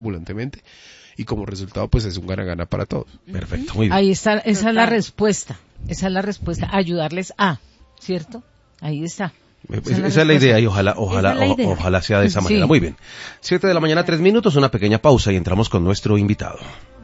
ambulantemente, y como resultado pues es un gana-gana para todos. Perfecto, muy bien. Ahí está, esa es la respuesta. Esa es la respuesta. Ayudarles a, ¿cierto? Ahí está. Esa es la idea y ojalá sea de esa manera. Sí. Muy bien. 7 de la mañana, 3 minutos, una pequeña pausa y entramos con nuestro invitado.